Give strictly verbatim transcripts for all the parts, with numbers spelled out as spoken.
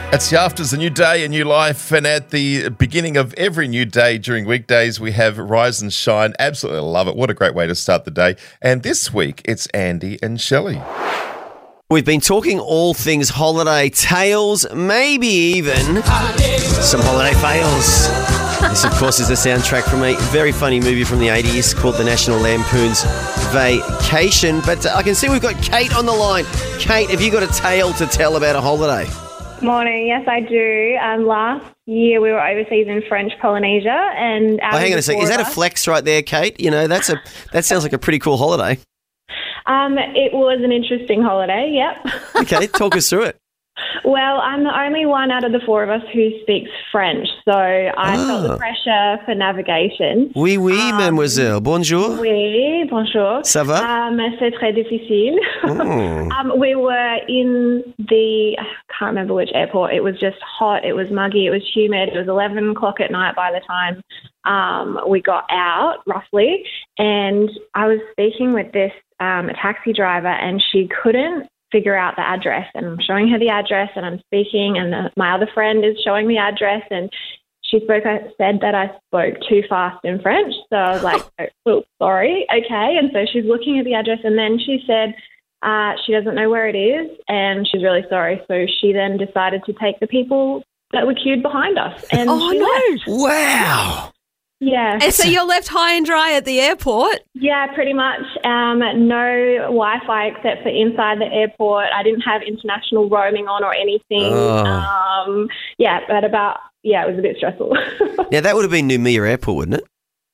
It's the Afters, a new day, a new life, and at the beginning of every new day during weekdays, we have Rise and Shine. Absolutely love it. What a great way to start the day. And this week, it's Andy and Shelley. We've been talking all things holiday tales, maybe even some holiday fails. This, of course, is the soundtrack from a very funny movie from the eighties called The National Lampoon's Vacation. But uh, I can see we've got Kate on the line. Kate, have you got a tale to tell about a holiday? Morning, yes I do. Um, last year we were overseas in French Polynesia and... Oh, hang on a second. Is that a flex right there, Kate? You know, that's a that sounds like a pretty cool holiday. Um, it was an interesting holiday, yep. Okay, talk us through it. Well, I'm the only one out of the four of us who speaks French, so I Ah. felt the pressure for navigation. Oui, oui, Um, mademoiselle. Bonjour. Oui, bonjour. Ça va? Um, c'est très difficile. Oh. um, we were in the, I can't remember which airport. It was just hot. It was muggy. It was humid. It was eleven o'clock at night by the time um, we got out, roughly. And I was speaking with this um, taxi driver, and she couldn't figure out the address, and I'm showing her the address and I'm speaking, and the, my other friend is showing the address, and she spoke, I said that I spoke too fast in French. So I was like, oh, sorry, okay. And so she's looking at the address, and then she said uh, she doesn't know where it is and she's really sorry. So she then decided to take the people that were queued behind us. And Oh, she no. left. Wow. Yeah. And so you're left high and dry at the airport. Yeah, pretty much. Um, no Wi-Fi except for inside the airport. I didn't have international roaming on or anything. Oh. Um, yeah, but about, yeah, it was a bit stressful. Now, that would have been Noumea Airport, wouldn't it?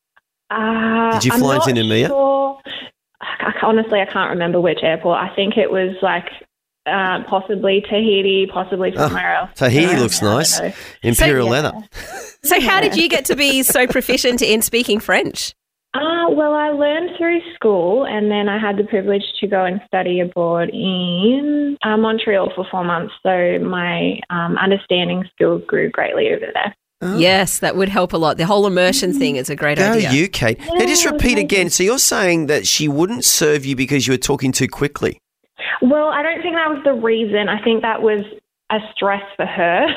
uh, Did you I'm fly not into Noumea? Sure. I, honestly, I can't remember which airport. I think it was like uh, possibly Tahiti, possibly somewhere else. Tahiti Uh, looks I don't nice. know. Imperial So, yeah. leather. So how did you get to be so proficient in speaking French? Uh, well, I learned through school, and then I had the privilege to go and study abroad in uh, Montreal for four months. So my um, understanding skills grew greatly over there. Oh. Yes, that would help a lot. The whole immersion thing is a great Go idea. you, Kate. now, just Yeah, repeat thank again. So you're saying that she wouldn't serve you because you were talking too quickly? Well, I don't think that was the reason. I think that was a stress for her.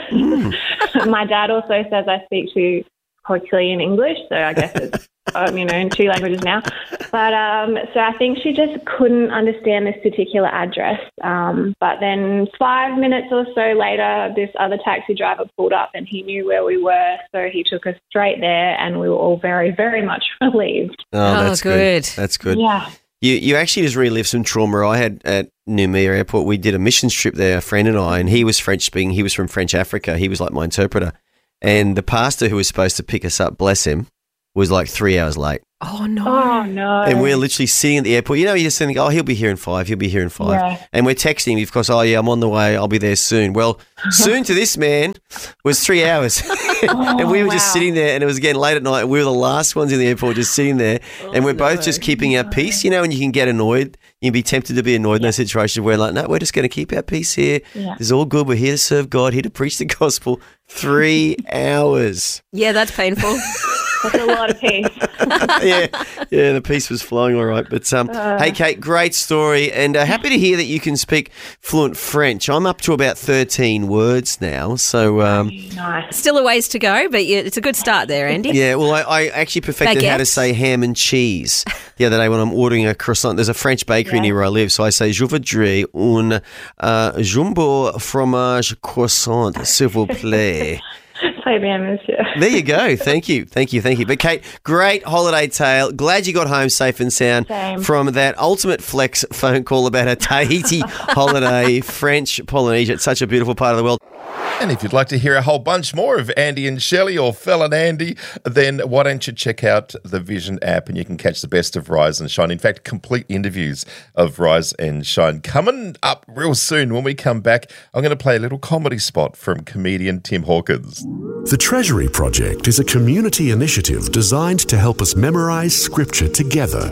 My dad also says I speak too quickly in English, so I guess it's um, you know, in two languages now. But um, so I think she just couldn't understand this particular address. Um, but then five minutes or so later, this other taxi driver pulled up, and he knew where we were, so he took us straight there, and we were all very, very much relieved. Oh, Oh, that's good. That's good. Yeah. You you actually just relived some trauma I had at Noumea Airport. We did a missions trip there, a friend and I, and he was French speaking. He was from French Africa. He was like my interpreter. And the pastor who was supposed to pick us up, bless him, was like three hours late. Oh, no. Oh, no. And we're literally sitting at the airport. You know, you just think, oh, he'll be here in five. He'll be here in five. Yeah. And we're texting him, of course, oh, yeah, I'm on the way. I'll be there soon. Well, soon to this man was three hours. and we were just wow. sitting there, and it was getting late at night. And we were the last ones in the airport just sitting there. and we're both just keeping our peace. You know, and you can get annoyed. You can be tempted to be annoyed in those situations where, like, no, we're just going to keep our peace here. Yeah. It's all good. We're here to serve God, here to preach the gospel. Three hours. Yeah, that's painful. That's a lot of peace. yeah, yeah, the piece was flowing all right. But um, Uh. hey, Kate, great story, and uh, happy to hear that you can speak fluent French. I'm up to about thirteen words now, so um, Nice. Still a ways to go, but yeah, it's a good start there, Andy. yeah. Well, I, I actually perfected how to Baguette. say ham and cheese the other day when I'm ordering a croissant. There's a French bakery Yeah. near where I live, so I say, "Je voudrais un uh, jumbo fromage croissant, s'il vous plaît." Très bien, monsieur. There you go. Thank you. Thank you. Thank you. But Kate, great holiday tale. Glad you got home safe and sound Same. from that ultimate flex phone call about a Tahiti holiday, French Polynesia. It's such a beautiful part of the world. And if you'd like to hear a whole bunch more of Andy and Shelley or Phil and Andy, then why don't you check out the Vision app and you can catch the best of Rise and Shine. In fact, complete interviews of Rise and Shine. Coming up real soon when we come back, I'm going to play a little comedy spot from comedian Tim Hawkins. The Treasury Project is a community initiative designed to help us memorize scripture together,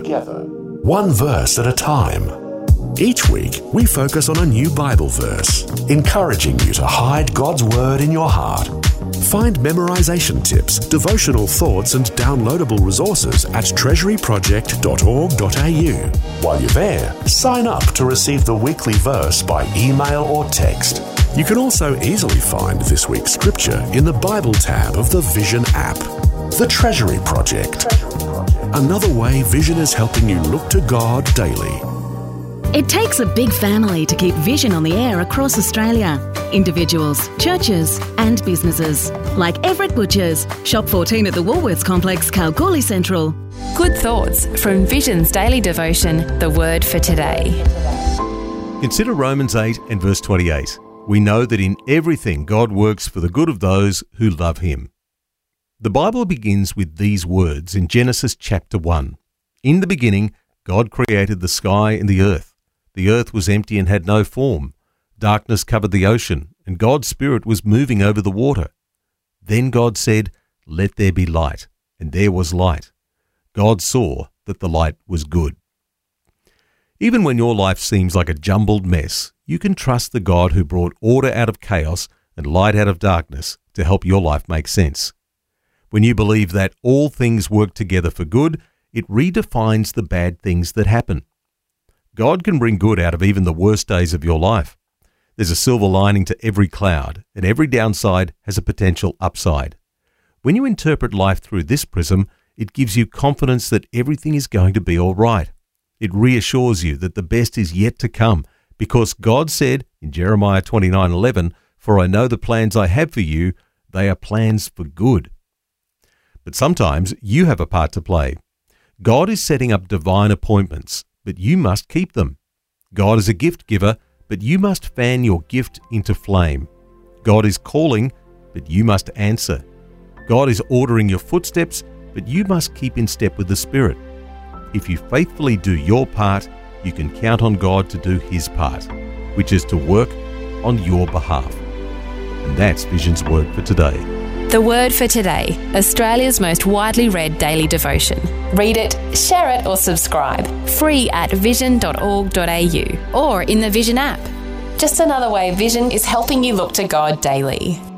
one verse at a time. Each week, we focus on a new Bible verse, encouraging you to hide God's Word in your heart. Find memorization tips, devotional thoughts and downloadable resources at treasury project dot org dot a u. While you're there, sign up to receive the weekly verse by email or text. You can also easily find this week's scripture in the Bible tab of the Vision app. The Treasury Project. Another way Vision is helping you look to God daily. It takes a big family to keep Vision on the air across Australia. Individuals, churches and businesses. Like Everett Butchers, Shop fourteen at the Woolworths Complex, Kalgoorlie Central. Good thoughts from Vision's daily devotion, The Word for Today. Consider Romans eight and verse twenty-eight. We know that in everything God works for the good of those who love him. The Bible begins with these words in Genesis chapter one. In the beginning, God created the sky and the earth. The earth was empty and had no form. Darkness covered the ocean, and God's Spirit was moving over the water. Then God said, "Let there be light," and there was light. God saw that the light was good. Even when your life seems like a jumbled mess, you can trust the God who brought order out of chaos and light out of darkness to help your life make sense. When you believe that all things work together for good, it redefines the bad things that happen. God can bring good out of even the worst days of your life. There's a silver lining to every cloud, and every downside has a potential upside. When you interpret life through this prism, it gives you confidence that everything is going to be all right. It reassures you that the best is yet to come, because God said in Jeremiah twenty-nine eleven, "For I know the plans I have for you, they are plans for good." But sometimes you have a part to play. God is setting up divine appointments, but you must keep them. God is a gift giver, but you must fan your gift into flame. God is calling, but you must answer. God is ordering your footsteps, but you must keep in step with the Spirit. If you faithfully do your part, you can count on God to do his part, which is to work on your behalf. And that's Vision's Word for Today. The Word for Today, Australia's most widely read daily devotion. Read it, share it or subscribe. Free at vision dot org dot a u or in the Vision app. Just another way Vision is helping you look to God daily.